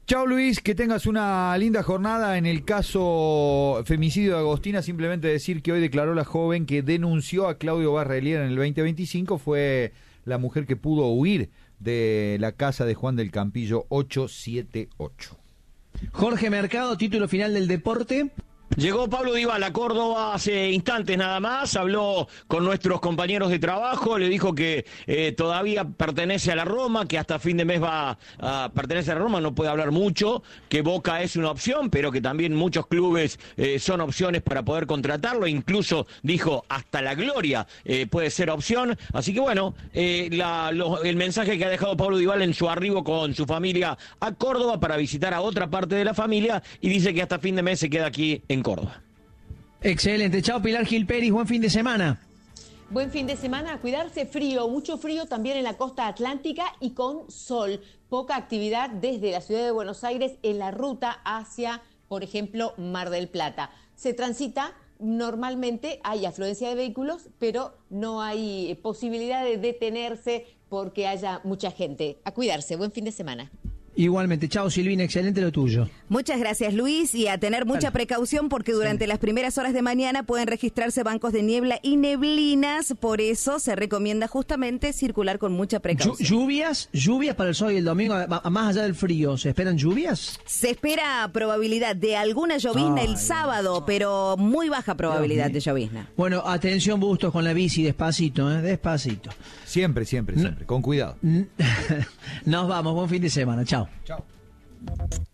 Chao Luis, que tengas una linda jornada. En el caso femicidio de Agostina, simplemente decir que hoy declaró la joven que denunció a Claudio Barrelier en el 2025, fue la mujer que pudo huir de la casa de Juan del Campillo 878. Jorge Mercado, título final del deporte. Llegó Pablo Dybala a Córdoba hace instantes nada más, habló con nuestros compañeros de trabajo, le dijo que todavía pertenece a la Roma, que hasta fin de mes va a pertenecer a la Roma, no puede hablar mucho, que Boca es una opción, pero que también muchos clubes son opciones para poder contratarlo, incluso dijo hasta la Gloria puede ser opción, así que bueno, el mensaje que ha dejado Pablo Dybala en su arribo con su familia a Córdoba para visitar a otra parte de la familia, y dice que hasta fin de mes se queda aquí en Córdoba. Excelente, chao Pilar Gil Peris, buen fin de semana. Buen fin de semana, cuidarse, frío, mucho frío también en la costa atlántica y con sol, poca actividad desde la ciudad de Buenos Aires en la ruta hacia, por ejemplo, Mar del Plata. Se transita normalmente, hay afluencia de vehículos, pero no hay posibilidad de detenerse porque haya mucha gente. A cuidarse, buen fin de semana. Igualmente, chao Silvina, excelente lo tuyo. Muchas gracias Luis, y a tener mucha precaución porque durante las primeras horas de mañana pueden registrarse bancos de niebla y neblinas, por eso se recomienda justamente circular con mucha precaución. ¿Lluvias para el sábado y el domingo, más allá del frío? ¿Se esperan lluvias? Se espera probabilidad de alguna llovizna el sábado, pero muy baja probabilidad de llovizna. Bueno, atención Bustos con la bici, despacito, despacito. Siempre, con cuidado. Nos vamos, buen fin de semana, chao. Chao.